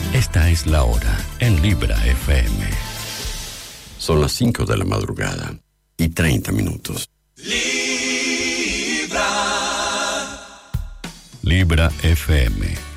Esta es la hora en Libra FM. Son las 5 de la madrugada y 30 minutos. Libra FM.